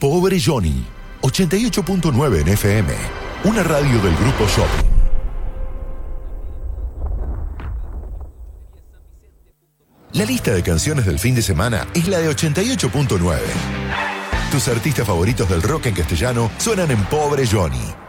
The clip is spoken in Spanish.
Pobre Johnny, 88.9 en FM, una radio del Grupo Shopping. La lista de canciones del fin de semana es la de 88.9. Tus artistas favoritos del rock en castellano suenan en Pobre Johnny.